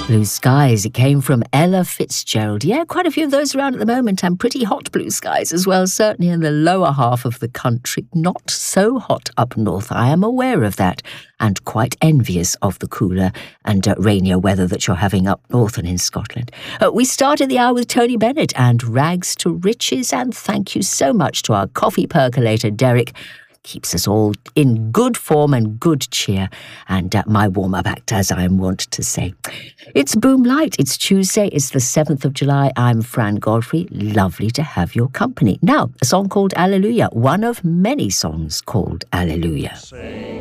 Blue skies, it came from Ella Fitzgerald. Yeah, quite a few of those around at the moment, and pretty hot blue skies as well, certainly in the lower half of the country. Not so hot up north, I am aware of that, and quite envious of the cooler and rainier weather that you're having up north and in Scotland. We started the hour with Tony Bennett and Rags to Riches, and thank you so much to our coffee percolator, Derek. Keeps us all in good form and good cheer, and my warm-up act, as I want to say. It's Boom Light. It's Tuesday. It's the 7th of July. I'm Fran Godfrey. Lovely to have your company. Now, a song called Alleluia, one of many songs called Alleluia.